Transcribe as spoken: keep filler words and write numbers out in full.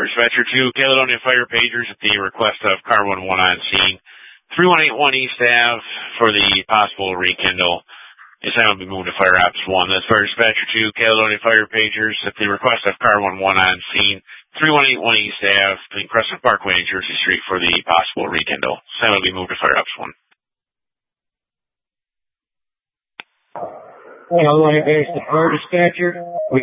Dispatcher two, Caledonia Fire Pagers at the request of Car one one on scene. three one eight one East Ave for the possible rekindle. This time will be moved to Fire Ops one. That's Fire Dispatcher two, Caledonia Fire Pagers at the request of Car one one on scene. three one eight one East Ave between Crescent Parkway and Jersey Street for the possible rekindle. This time will be moved to Fire Ops one. Caledonia Base to Fire Dispatcher. We